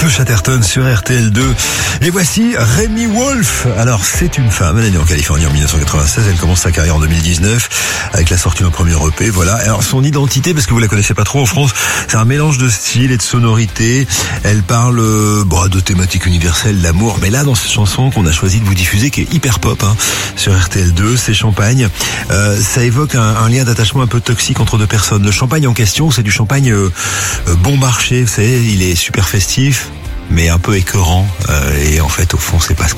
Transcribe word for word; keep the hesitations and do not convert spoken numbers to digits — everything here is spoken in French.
Chatterton sur R T L deux. Et voici Remi Wolf. Alors, c'est une femme. Elle est née en Californie en dix-neuf cent quatre-vingt-seize. Elle commence sa carrière en deux mille dix-neuf avec la sortie d'un premier E P. Voilà. Alors, son identité, parce que vous la connaissez pas trop en France, c'est un mélange de style et de sonorité. Elle parle euh, bon, de thématiques universelles, d'amour. Mais là, dans cette chanson qu'on a choisi de vous diffuser, qui est hyper pop, hein, sur R T L deux, c'est Champagne. Euh, ça évoque un, un lien d'attachement un peu toxique entre deux personnes. Le champagne en question, c'est du champagne euh, euh, bon marché. Vous savez, il est super festif, mais un peu écœurant, euh, et en fait au fond c'est pas ce